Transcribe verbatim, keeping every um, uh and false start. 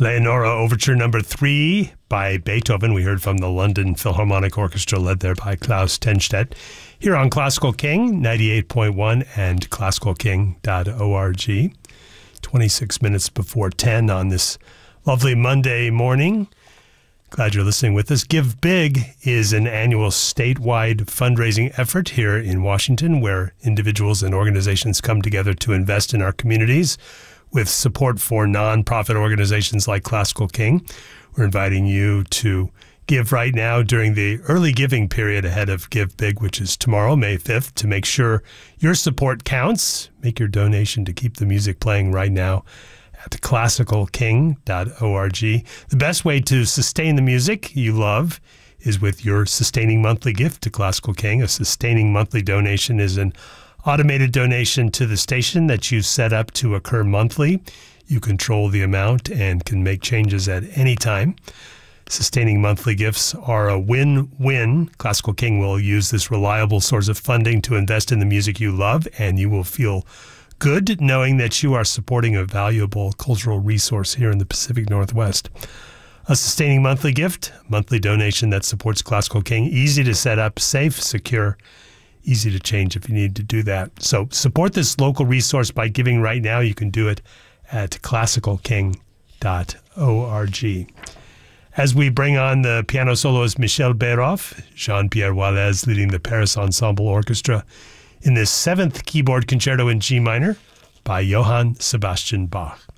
Leonora Overture Number Three by Beethoven. We heard from the London Philharmonic Orchestra, led there by Klaus Tenstedt. Here on Classical King, ninety-eight point one and classical king dot org. twenty-six minutes before ten on this lovely Monday morning. Glad you're listening with us. Give Big is an annual statewide fundraising effort here in Washington where individuals and organizations come together to invest in our communities with support for nonprofit organizations like Classical King. We're inviting you to give right now during the early giving period ahead of Give Big, which is tomorrow, May fifth, to make sure your support counts. Make your donation to keep the music playing right now at classical king dot org. The best way to sustain the music you love is with your sustaining monthly gift to Classical King. A sustaining monthly donation is an automated donation to the station that you set up to occur monthly. You control the amount and can make changes at any time. Sustaining monthly gifts are a win-win. Classical King will use this reliable source of funding to invest in the music you love, and you will feel good knowing that you are supporting a valuable cultural resource here in the Pacific Northwest. A sustaining monthly gift, monthly donation that supports Classical King, easy to set up, safe, secure, easy to change if you need to do that. So support this local resource by giving right now. You can do it at classical king dot org. As we bring on the piano soloist Michel Béroff, Jean-Pierre Wallez leading the Paris Ensemble Orchestra in this seventh keyboard concerto in G minor by Johann Sebastian Bach.